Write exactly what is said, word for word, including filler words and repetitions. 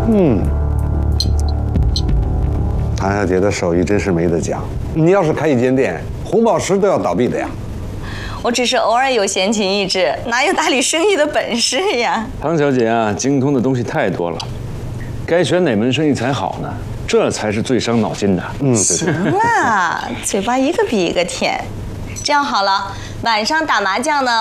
嗯，唐小姐的手艺真是没得讲。你要是开一间店，红宝石都要倒闭的呀。 我只是偶尔有闲情逸致，哪有打理生意的本事呀？ 唐小姐啊，精通的东西太多了，该选哪门生意才好呢？这才是最伤脑筋的。 嗯， 行啦，嘴巴一个比一个甜。这样好了，晚上打麻将呢，